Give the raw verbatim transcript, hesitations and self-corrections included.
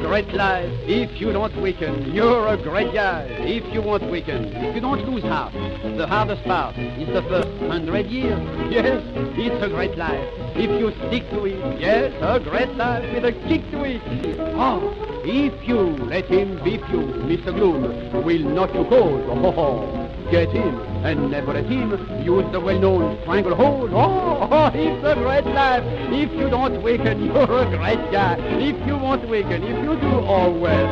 great life. If you don't weaken, you're a great guy. If you won't weaken, if you don't lose heart, the hardest part is the first hundred years. Yes, it's a great life. If you stick to it, yes, a great life with a kick to it. Oh, if you let him beat you, Mister Gloom will knock you cold. Oh, oh. Get him, and never let him use the well-known stranglehold. Oh, oh, it's a great life. If you don't weaken, you're a great guy. If you won't weaken, if you do, oh well.